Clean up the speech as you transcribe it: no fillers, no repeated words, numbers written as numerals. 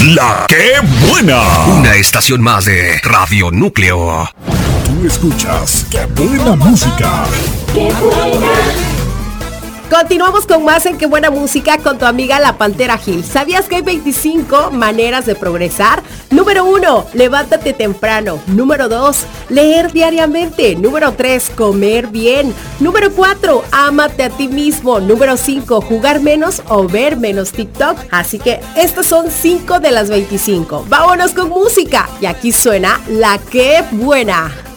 La que buena. Una estación más de Radio Núcleo. Tú escuchas Qué buena música. ¡Qué buena! Continuamos con más en Qué buena música con tu amiga La Pantera Gil. ¿Sabías que hay 25 maneras de progresar? Número 1, levántate temprano. Número 2, leer diariamente. Número 3, comer bien. Número 4, ámate a ti mismo. Número 5, jugar menos o ver menos TikTok. Así que estas son 5 de las 25. Vámonos con música. Y aquí suena La que buena.